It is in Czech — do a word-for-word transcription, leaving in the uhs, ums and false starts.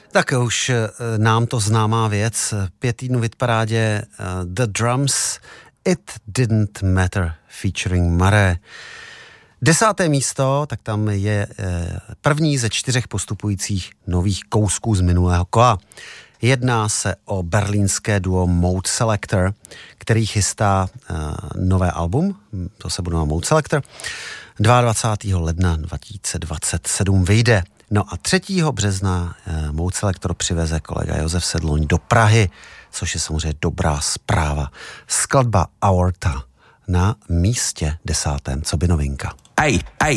Tak už nám to známá věc. Pět týdnů v hitparádě The Drums, It Didn't Matter featuring Mare. Desáté místo, tak tam je první ze čtyřech postupujících nových kousků z minulého kola. Jedná se o berlínské duo Mode Selector, který chystá nové album, to se bude na Mode Selector, dvacátého druhého ledna dva tisíce dvacet sedm vyjde. No a třetího března eh, Mode Selector přiveze kolega Josef Sedloň do Prahy, což je samozřejmě dobrá zpráva. Skladba Aorta na místě desátém, co by novinka. Ej, ej,